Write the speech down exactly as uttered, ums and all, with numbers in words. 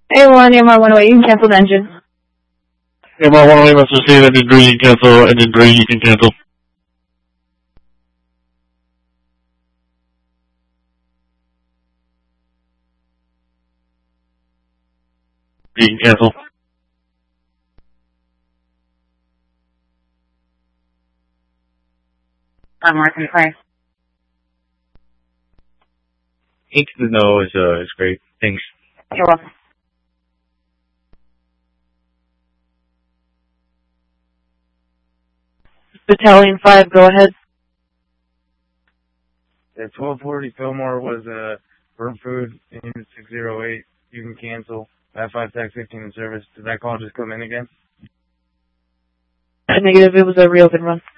A one, M R one oh eight, you can cancel the engine. M R one oh eight, Master Steve, engine three, you can cancel, engine three, you can cancel. You can cancel. I'm working fine. Eight to the no is, uh, is great. Thanks. You're welcome. Battalion five, go ahead. At twelve forty, Fillmore was uh, burnt food in unit six oh eight. You can cancel. F five Tax fifteen in service. Did that call just come in again? Negative, it was a reopen run.